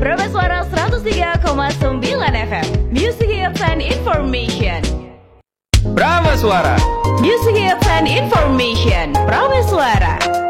Prameswara 103,9 FM. Music Hits and Information. Prameswara. Music Hits and Information. Prameswara.